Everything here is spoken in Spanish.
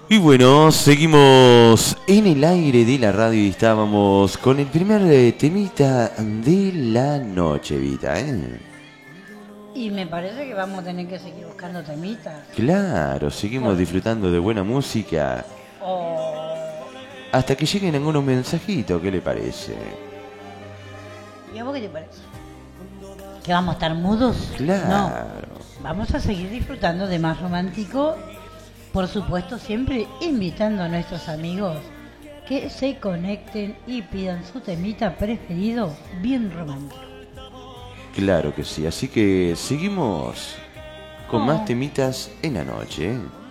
Y bueno, seguimos en el aire de la radio y estábamos con el primer temita de la noche, Vita, ¿eh? Y me parece que vamos a tener que seguir buscando temitas. Claro, seguimos Por- disfrutando de buena música o- hasta que lleguen algunos mensajitos, ¿qué le parece? ¿Y a vos qué te parece? ¿Que vamos a estar mudos? No, Claro. vamos a seguir disfrutando de más romántico. Por supuesto, siempre invitando a nuestros amigos que se conecten y pidan su temita preferido bien romántico. Claro que sí, así que seguimos con más Oh. temitas en la noche, ¿eh?